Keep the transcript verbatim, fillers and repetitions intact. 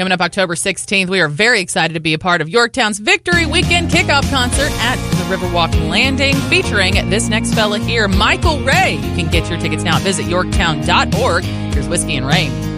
Coming up October sixteenth, we are very excited to be a part of Yorktown's Victory Weekend kickoff concert at the Riverwalk Landing, featuring this next fella here, Michael Ray. You can get your tickets now at visit yorktown dot org. Here's Whiskey and Rain.